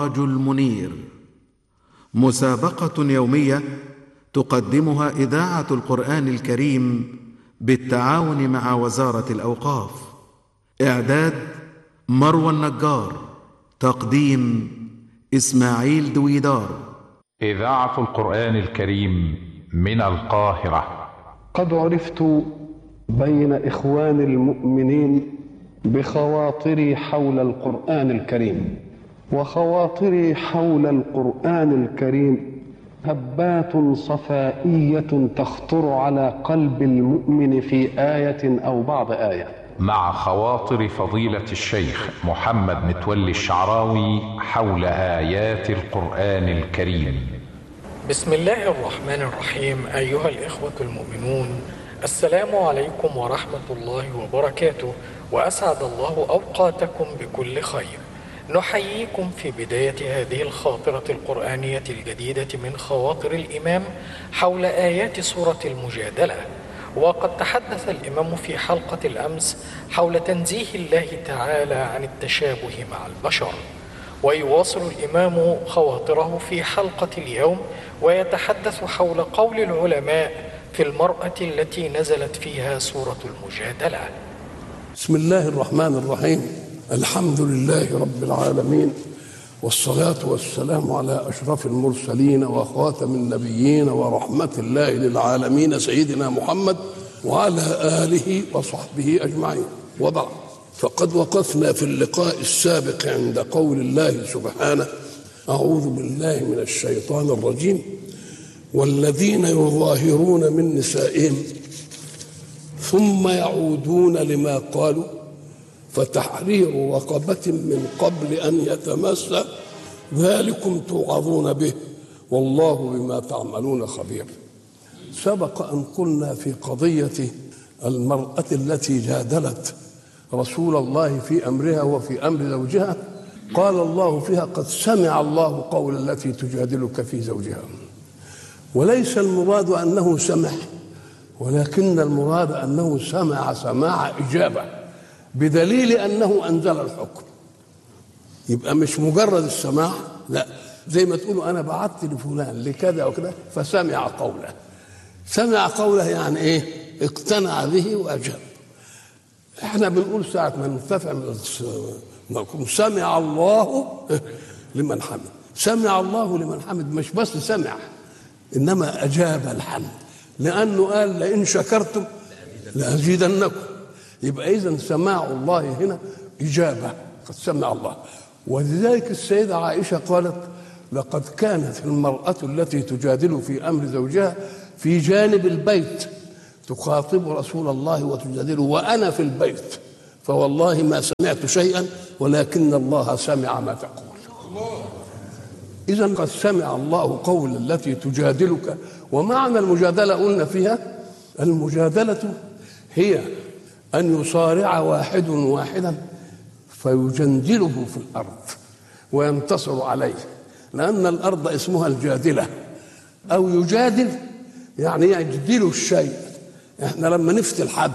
السراج المنير، مسابقة يومية تقدمها إذاعة القرآن الكريم بالتعاون مع وزارة الأوقاف. إعداد مروى النجار، تقديم إسماعيل دويدار. إذاعة القرآن الكريم من القاهرة. قد عرفت بين إخوان المؤمنين بخواطري حول القرآن الكريم، وخواطري حول القرآن الكريم هبات صفائية تخطر على قلب المؤمن في آية أو بعض آية. مع خواطر فضيلة الشيخ محمد متولي الشعراوي حول آيات القرآن الكريم. بسم الله الرحمن الرحيم. أيها الإخوة المؤمنون، السلام عليكم ورحمة الله وبركاته، وأسعد الله أوقاتكم بكل خير. نحييكم في بداية هذه الخاطرة القرآنية الجديدة من خواطر الإمام حول آيات سورة المجادلة. وقد تحدث الإمام في حلقة الأمس حول تنزيه الله تعالى عن التشابه مع البشر، ويواصل الإمام خواطره في حلقة اليوم ويتحدث حول قول العلماء في المرأة التي نزلت فيها سورة المجادلة. بسم الله الرحمن الرحيم. الحمد لله رب العالمين، والصلاة والسلام على أشرف المرسلين وخاتم النبيين ورحمة الله للعالمين سيدنا محمد وعلى آله وصحبه أجمعين، وبعد. فقد وقفنا في اللقاء السابق عند قول الله سبحانه: أعوذ بالله من الشيطان الرجيم: والذين يظاهرون من نسائهم ثم يعودون لما قالوا فتحرير رقبة من قبل أن يتمسى ذلكم توعظون به والله بما تعملون خبير. سبق أن قلنا في قضية المرأة التي جادلت رسول الله في أمرها وفي أمر زوجها، قال الله فيها: قد سمع الله قول التي تجادلك في زوجها. وليس المراد أنه سمع، ولكن المراد أنه سمع سماع إجابة، بدليل أنه أنزل الحكم. يبقى مش مجرد السماع، لا، زي ما تقولوا أنا بعثت لفلان لكذا وكذا فسمع قوله. سمع قوله يعني إيه؟ اقتنع به وأجاب. احنا بنقول ساعة ما نرتفع نقول سمع الله لمن حمد. سمع الله لمن حمد مش بس سمع، إنما أجاب الحمد، لأنه قال: لئن شكرتم لأزيدنكم. يبقى إذن سماع الله هنا إجابة، قد سمع الله. ولذلك السيدة عائشة قالت: لقد كانت المرأة التي تجادل في أمر زوجها في جانب البيت تخاطب رسول الله وتجادله وأنا في البيت، فوالله ما سمعت شيئا ولكن الله سمع ما تقول. إذن قد سمع الله قول التي تجادلك. ومعنى المجادلة قلنا فيها: المجادلة هي أن يصارع واحد واحدا فيجندله في الأرض وينتصر عليه، لأن الأرض اسمها الجادلة، أو يجادل يعني يجدل الشيء. احنا لما نفتل حبل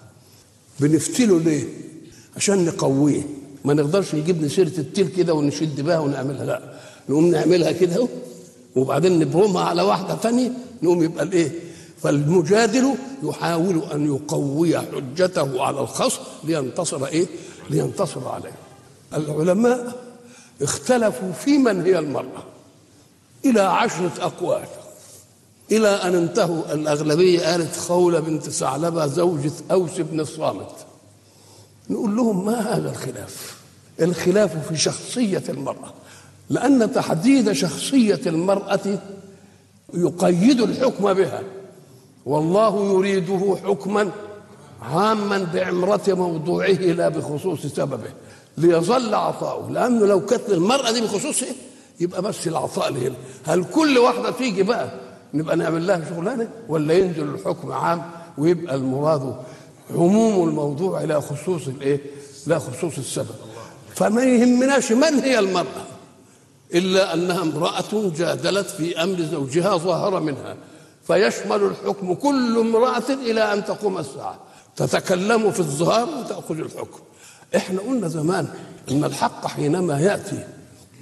بنفتله ليه؟ عشان نقويه. ما نقدرش نجيب سيرة التيل كده ونشد بها ونعملها، لا، نقوم نعملها كده وبعدين نبرمها على واحدة ثانية نقوم يبقى الايه؟ فالمجادل يحاول أن يقوي حجته على الخصم لينتصر ايه؟ لينتصر عليه. العلماء اختلفوا في من هي المرأة إلى 10 أقوال، إلى أن انتهوا الأغلبية قالت خولة بنت ثعلبة زوجة أوس بن الصامت. نقول لهم: ما هذا الخلاف؟ الخلاف في شخصية المرأة، لأن تحديد شخصية المرأة يقيد الحكم بها، والله يريده حكما عاما بعمرة موضوعه لا بخصوص سببه ليظل عطاؤه. لأنه لو كانت المرأة دي بخصوصه يبقى بس العطاء لهنا. هل كل واحدة تيجي بقى نبقى نعمل لها شغلانة، ولا ينزل الحكم عام ويبقى المراد عموم الموضوع لا خصوص الايه؟ لا خصوص السبب. فما يهمناش من هي المرأة إلا أنها امرأة جادلت في أمر زوجها ظاهر منها، فيشمل الحكم كل امرأة إلى أن تقوم الساعة تتكلم في الظهار وتأخذ الحكم. احنا قلنا زمان ان الحق حينما يأتي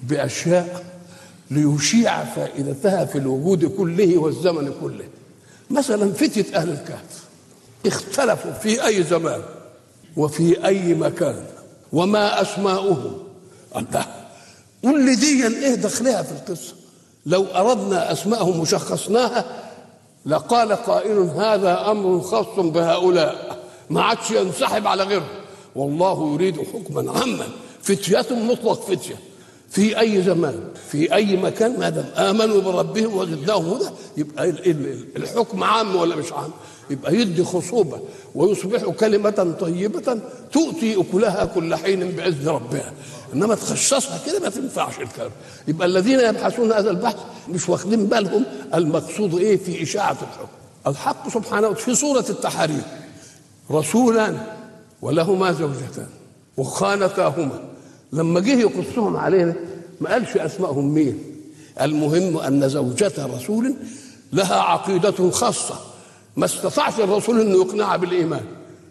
بأشياء ليشيع فائدتها في الوجود كله والزمن كله. مثلا فتية أهل الكهف اختلفوا في أي زمان وفي أي مكان وما أسماؤهم. الله، قل لي دي إيه دخلها في القصة؟ لو أردنا أسماءهم وشخصناها لقال قائل هذا أمر خاص بهؤلاء، ما عادش ينسحب على غيره. والله يريد حكما عاما، فتية مطلق فتية في أي زمان في أي مكان ما دام آمنوا بربهم وزدناهم هدى، يبقى الحكم عام ولا مش عام؟ يبقى يدي خصوبة ويصبح كلمة طيبة تؤتي أكلها كل حين بإذن ربها. إنما تخصصها كده ما تنفعش الكلام. يبقى الذين يبحثون هذا البحث مش واخدين بالهم المقصود إيه في إشاعة الحكم. الحق سبحانه في سورة التحريم رسولا ولهما زوجتان وخانتاهما، لما جه يقصهم علينا ما قالش أسمائهم مين. المهم أن زوجة رسول لها عقيدة خاصة ما استطاعش الرسول انه يقنعها بالايمان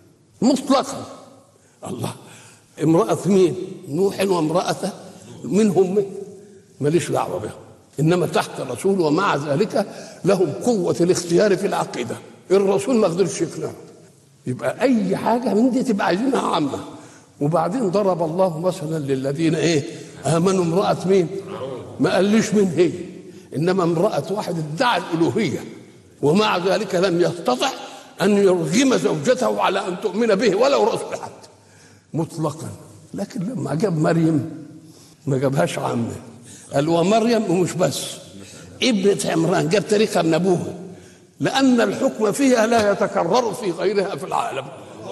مطلقا. الله، امرأة مين؟ نوح وامرأته منهم ماليش دعوة بهم، انما تحت الرسول ومع ذلك لهم قوة الاختيار في العقيدة. الرسول ما قدرش يقنعه، يبقى اي حاجة من دي تبقى عايزينها عامة. وبعدين ضرب الله مثلا للذين ايه امنوا امرأة مين؟ ما قاليش مين هي، انما امرأة واحد ادعى الالوهية ومع ذلك لم يستطع أن يرغم زوجته على أن تؤمن به ولو رأس حد مطلقا. لكن لما جاب مريم ما جابهاش عامة، قال ومريم ومش بس ابنة عمران، جاب تاريخها من أبوها، لأن الحكم فيها لا يتكرر في غيرها في العالم.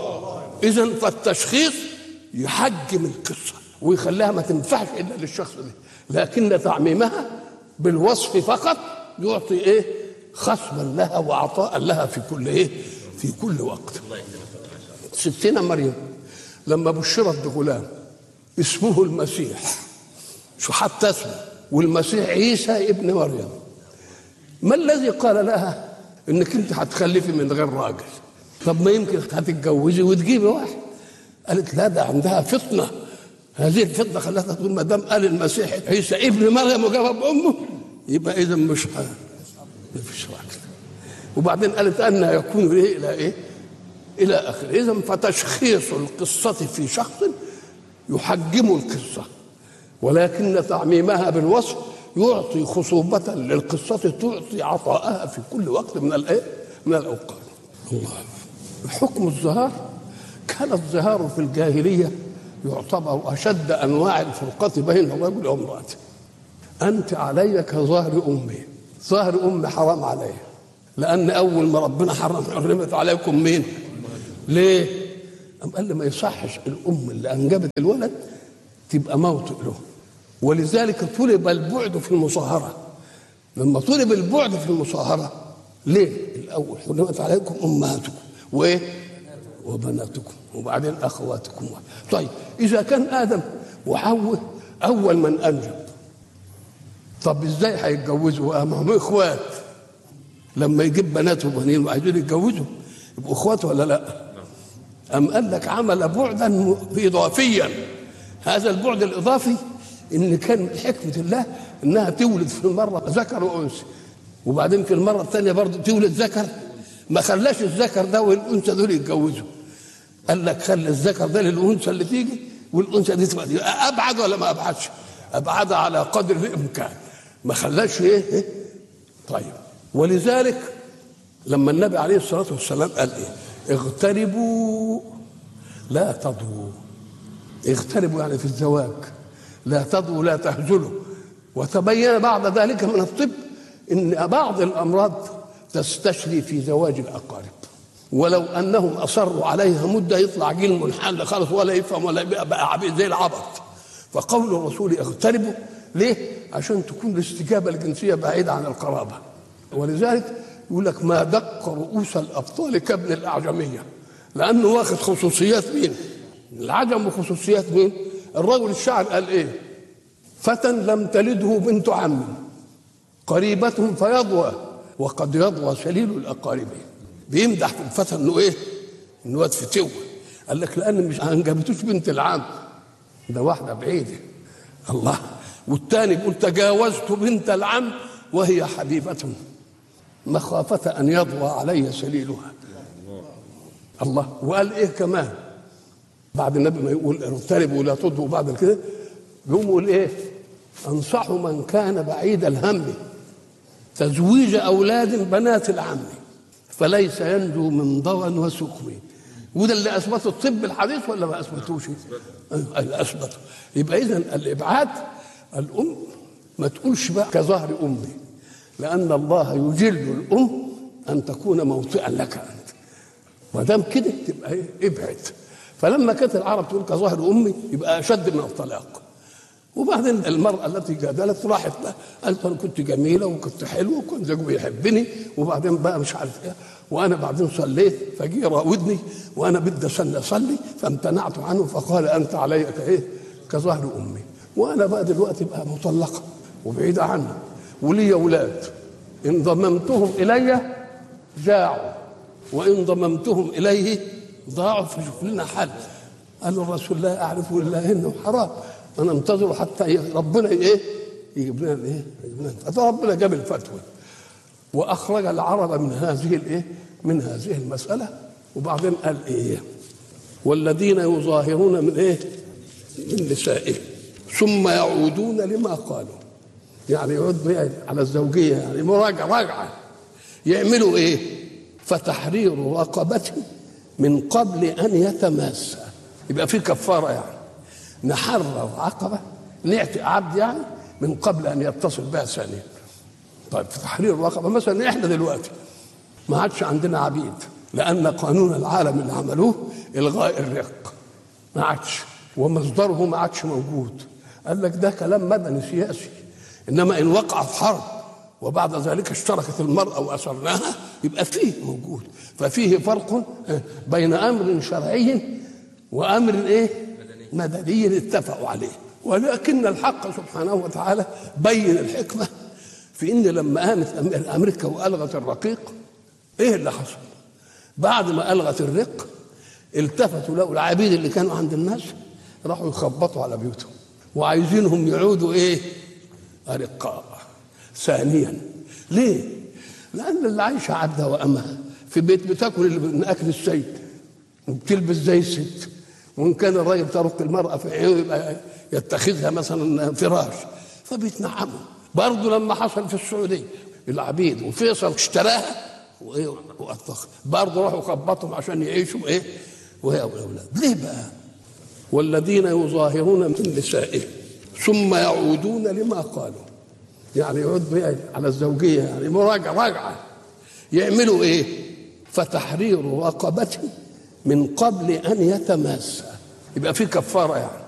إذن فالتشخيص يحجم القصة ويخليها ما تنفعش إلا للشخص ده، لكن تعميمها بالوصف فقط يعطي إيه خصما لها وعطاء لها في كل ايه في كل وقت. ستنا مريم لما بشرت بغلام اسمه المسيح، شو حتى اسمه، والمسيح عيسى ابن مريم، ما الذي قال لها انك انت هتخلفي من غير راجل؟ طب ما يمكن هتتجوزي وتجيبي واحد. قالت لا، ده عندها فطنه، هذه الفطنه خلتها تقول ما دام قال المسيح عيسى ابن مريم وجابها بامه يبقى اذا مش مفيش راجل. وبعدين قالت أن يكون إيه إلى إيه إلى آخره. إذن فتشخيص القصة في شخص يحجم القصة، ولكن تعميمها بالوصف يعطي خصوبة للقصة، تعطي عطاءها في كل وقت من الإيه من الأوقات. الله، حكم الزهار كان الزهار في الجاهلية يعتبر أشد أنواع الفرقة بين الرجل وامرأته. أنت علي كظهر أمي، ظهر أم حرام عليه، لأن أول ما ربنا حرمت عليكم مين؟ ليه؟ قال لي ما يصحش الأم اللي أنجبت الولد تبقى موت له، ولذلك طلب البعد في المصاهرة. لما طلب البعد في المصاهرة ليه؟ الأول حرمت عليكم أمهاتكم وإيه؟ وبناتكم وبعدين أخواتكم. طيب إذا كان آدم وحواء أول من أنجب، طب ازاي هيتجوزوا؟ ما هم اخوات، لما يجيب بنات وبنين وعايزين يتجوزوا يبقوا اخوات ولا لا؟ ام قال لك عمل بعدا اضافيا. هذا البعد الاضافي ان كان من حكمه الله انها تولد في المره ذكر وانثى، وبعدين في المره الثانيه برضه تولد ذكر، ما خلاش الذكر ده والانثى دول يتجوزوا، قال لك خلي الذكر ده للانثى اللي تيجي والانثى دي تبقى ابعد ولا ما ابعدش؟ ابعد على قدر الامكان، ما خلاش ايه. طيب ولذلك لما النبي عليه الصلاه والسلام قال ايه؟ اغتربوا لا تضوا. اغتربوا يعني في الزواج، لا تضوا لا تهزلوا. وتبين بعد ذلك من الطب ان بعض الامراض تستشري في زواج الاقارب، ولو انهم اصروا عليها مده يطلع جيل منحل خالص ولا يفهم ولا بقى زي العبط. فقول الرسول اغتربوا ليه؟ عشان تكون الاستجابه الجنسيه بعيده عن القرابه. ولذلك يقول لك ما دق رؤوس الابطال كابن الاعجميه، لانه واخد خصوصيات مين؟ العجم وخصوصيات مين؟ الرجل الشاعر قال ايه؟ فتى لم تلده بنت عم قريبة فيضوى وقد يضوى سليل الاقارب. بيمدح في الفتى انه ايه؟ انه واد فتوه. قال لك لان مش انجبتوش بنت العم، ده واحده بعيده. الله، والتاني يقول تجاوزت بنت العم وهي حبيبة مخافة أن يضوى علي سليلها. الله. وقال إيه كمان بعد النبي ما يقول اغتربوا ولا تضوا بعد كده يقوم يقول إيه أنصح من كان بعيد الهم تزويج أولاد بنات العم فليس ينجو من ضوى وسقم. وده اللي أثبته الطب الحديث ولا ما أثبتوش؟ أثبته. يبقى إذن الإبعاد الأم ما تقولش بقى كظهر أمي، لأن الله يجل الأم أن تكون موطئا لك أنت، ودام كده تبقى إيه؟ ابعد. فلما كانت العرب تقول كظهر أمي يبقى أشد من الطلاق. وبعدين المرأة التي جادلت راحت قالت أنا كنت جميلة وكنت حلوة وكنت زوجي بيحبني، وبعدين بقى مش عارف إيه، وأنا بعدين صليت فجي راودني وأنا بدي أصلي فامتنعت عنه فقال أنت علي كإيه؟ كظهر أمي. وأنا بقى دلوقتي بقى مطلقة وبعيدة عنه ولي أولاد، إن ضممتهم إلي جاعوا وإن ضممتهم إليه ضاعوا، فشوف لنا حل. قال الرسول لا أعرف إلا إنه حرام، أنا انتظر حتى ربنا إيه يجيب لنا الإيه، فربنا جاب الفتوى وأخرج العرب من هذه الإيه، من هذه المسألة. وبعدين قال إيه والذين يظاهرون من إيه، من نسائهم ثم يعودون لما قالوا، يعني يعود على الزوجية، يعني راجعة يعملوا إيه فتحرير رقبة من قبل أن يتماسى. يبقى في كفارة، يعني نحرر رقبة نعتق عبد يعني من قبل أن يتصل بها ثانيا. طيب في تحرير الرقبة مثلا احنا دلوقتي ما عادش عندنا عبيد، لأن قانون العالم اللي عملوه إلغاء الرق، ما عادش، ومصدره ما عادش موجود. قال لك ده كلام مدني سياسي، إنما إن وقعت حرب وبعد ذلك اشتركت المرأة وأسرناها يبقى فيه موجود. ففيه فرق بين أمر شرعي وأمر إيه مدني اتفقوا عليه. ولكن الحق سبحانه وتعالى بين الحكمة في إن لما قامت أمريكا وألغت الرقيق إيه اللي حصل؟ بعد ما ألغت الرق التفتوا لقوا العبيد اللي كانوا عند الناس راحوا يخبطوا على بيوتهم وعايزينهم يعودوا إيه أرقاء ثانيا. ليه؟ لأن اللي عايشة عبدها وأمها في بيت بتاكل من أكل السيد وبتلبس زي الست، وإن كان الراجل ترك المرأة في عينه يبقى يتخذها مثلا فراش، فبيتنعموا. برضه لما حصل في السعودية العبيد وفيصل اشتراها وأطلق، برضه راحوا خبطهم عشان يعيشوا إيه وهي أولاد. ليه بقى؟ والذين يظاهرون من نسائهم ثم يعودون لما قالوا، يعني يعود على الزوجية، يعني راجعة يعملوا إيه فتحرير رقبة من قبل أن يتماسى. يبقى في كفارة، يعني